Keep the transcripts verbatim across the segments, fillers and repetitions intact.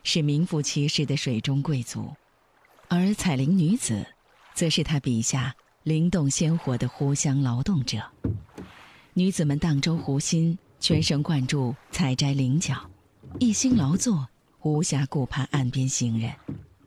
是名副其实的水中贵族，而彩铃女子则是他笔下灵动鲜活的湖乡劳动者。女子们荡舟湖心，全神贯注采摘菱角，一心劳作，无暇顾盼岸边行人。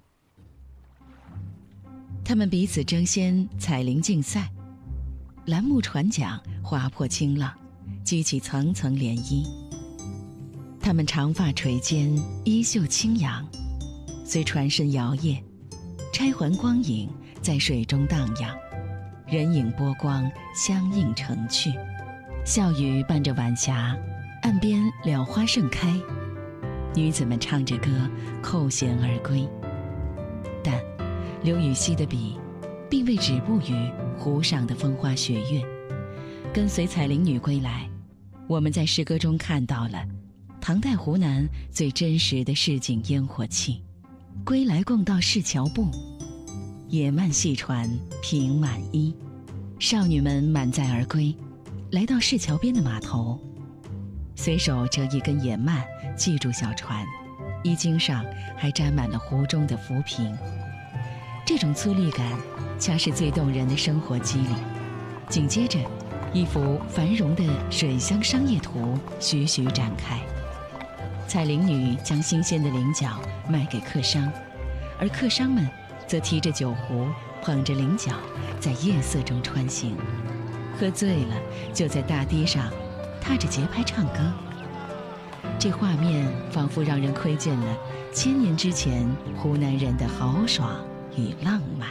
他们彼此争先采菱竞赛，蓝木船桨划破清浪，激起层层涟漪。他们长发垂肩，衣袖轻扬，随船身摇曳，钗环光影在水中荡漾，人影波光相映成趣。笑语伴着晚霞，岸边蓼花盛开，女子们唱着歌扣舷而归。但刘禹锡的笔并未止步于湖上的风花雪月，跟随彩铃女归来，我们在诗歌中看到了唐代湖南最真实的市井烟火气。归来共到市桥步，野漫细船平满衣。少女们满载而归，来到市桥边的码头，随手折一根野蔓系住小船，衣襟上还沾满了湖中的浮萍。这种粗粝感恰是最动人的生活机理。紧接着，一幅繁荣的水乡商业图徐徐展开。彩铃女将新鲜的菱角卖给客商，而客商们则提着酒壶，捧着菱角，在夜色中穿行。喝醉了，就在大堤上踏着节拍唱歌。这画面仿佛让人窥见了千年之前湖南人的豪爽与浪漫。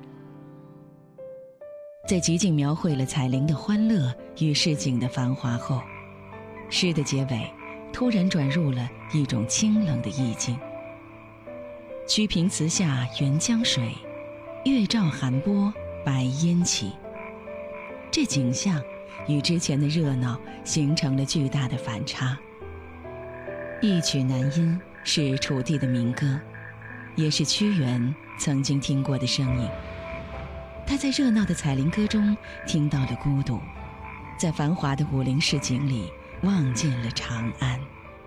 在极尽描绘了彩铃的欢乐与市井的繁华后，诗的结尾突然转入了一种清冷的意境。曲屏词下沅江水，月照寒波白烟起。这景象与之前的热闹形成了巨大的反差。一曲南音是楚地的民歌，也是屈原曾经听过的声音。他在热闹的彩铃歌中听到了孤独，在繁华的武陵市井里望见了长安。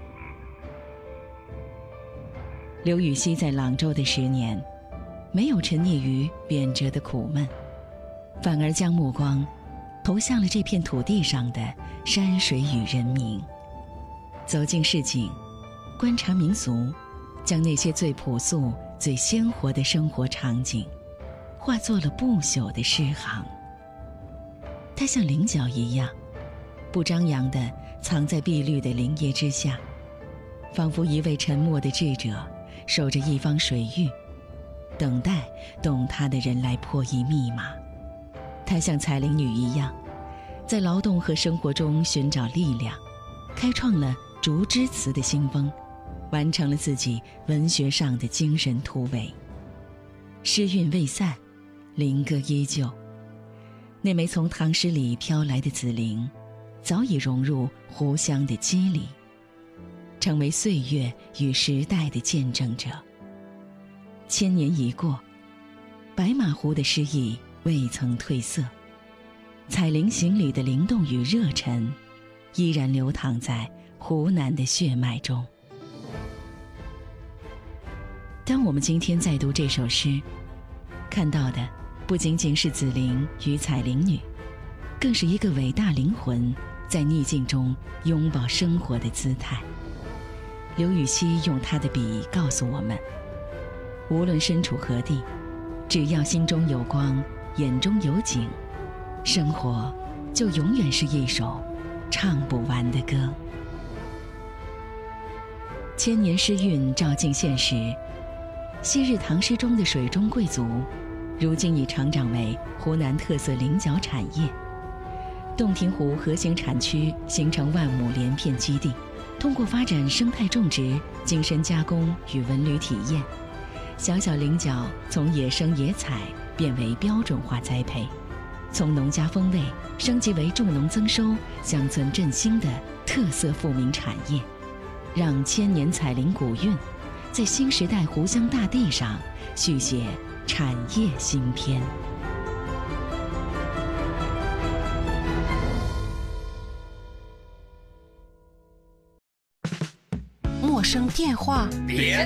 刘禹锡在朗州的十年，没有沉溺于贬谪的苦闷，反而将目光投向了这片土地上的山水与人民。走进市井，观察民俗，将那些最朴素、最鲜活的生活场景化作了不朽的诗行。它像菱角一样，不张扬地藏在碧绿的林叶之下，仿佛一位沉默的智者守着一方水域，等待懂它的人来破译密码。它像彩铃女一样，在劳动和生活中寻找力量，开创了竹枝词的新风，完成了自己文学上的精神突围。诗韵未散，铃歌依旧。那枚从唐诗里飘来的紫铃，早已融入湖乡的肌理，成为岁月与时代的见证者。千年已过，白马湖的诗意未曾褪色，彩铃行里的灵动与热忱依然流淌在湖南的血脉中。当我们今天再读这首诗，看到的不仅仅是紫铃与彩铃女，更是一个伟大灵魂在逆境中拥抱生活的姿态。刘禹锡用他的笔告诉我们，无论身处何地，只要心中有光，眼中有景，生活就永远是一首唱不完的歌。千年诗韵照进现实，昔日唐诗中的水中贵族，如今已成长为湖南特色菱角产业。洞庭湖核心产区形成万亩连片基地，通过发展生态种植、精深加工与文旅体验，小小菱角从野生野采变为标准化栽培，从农家风味升级为助农增收、乡村振兴的特色富民产业，让千年彩铃古韵在新时代湖乡大地上续写产业新篇。 陌生电话别